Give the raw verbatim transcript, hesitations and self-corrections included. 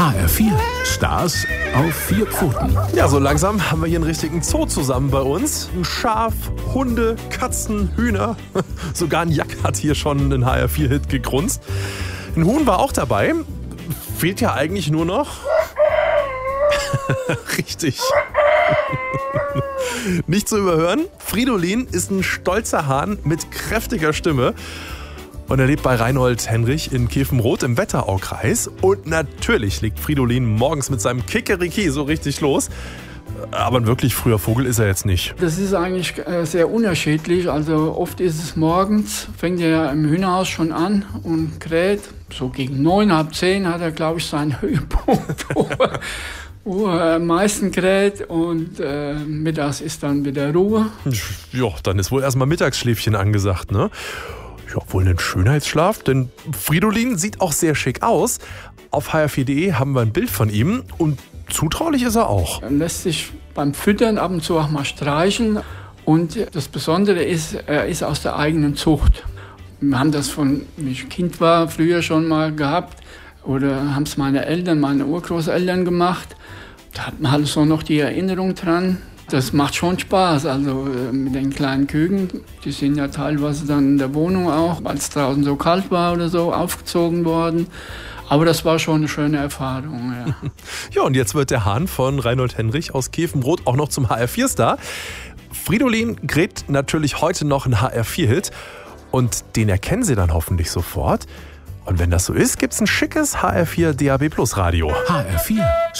H R vier, Stars auf vier Pfoten. Ja, so langsam haben wir hier einen richtigen Zoo zusammen bei uns. Ein Schaf, Hunde, Katzen, Hühner. Sogar ein Jack hat hier schon einen H R vier Hit gegrunzt. Ein Huhn war auch dabei. Fehlt ja eigentlich nur noch... Richtig. Nicht zu überhören, Fridolin ist ein stolzer Hahn mit kräftiger Stimme. Und er lebt bei Reinhold Henrich in Kefenroth im Wetteraukreis. Und natürlich legt Fridolin morgens mit seinem Kikeriki so richtig los. Aber ein wirklich früher Vogel ist er jetzt nicht. Das ist eigentlich sehr unterschiedlich. Also oft ist es morgens, fängt er im Hühnerhaus schon an und kräht. So gegen neun, halb zehn hat er, glaube ich, seinen Höhepunkt, wo er, wo er am meisten kräht. Und äh, mittags ist dann wieder Ruhe. Ja, dann ist wohl erstmal Mittagsschläfchen angesagt, ne? Ja, wohl ein Schönheitsschlaf, denn Fridolin sieht auch sehr schick aus. Auf H R vier punkt de haben wir ein Bild von ihm und zutraulich ist er auch. Er lässt sich beim Füttern ab und zu auch mal streicheln. Und das Besondere ist, er ist aus der eigenen Zucht. Wir haben das von, wie ich Kind war, früher schon mal gehabt. Oder haben es meine Eltern, meine Urgroßeltern gemacht. Da hat man halt so noch die Erinnerung dran. Das macht schon Spaß, also mit den kleinen Küken, die sind ja teilweise dann in der Wohnung auch, weil es draußen so kalt war oder so, aufgezogen worden. Aber das war schon eine schöne Erfahrung, ja. Ja, und jetzt wird der Hahn von Reinhold Henrich aus Kefenroth auch noch zum H R vier Star. Fridolin kräht natürlich heute noch einen H R vier Hit und den erkennen Sie dann hoffentlich sofort. Und wenn das so ist, gibt's ein schickes H R vier D A B Plus Radio. H R vier,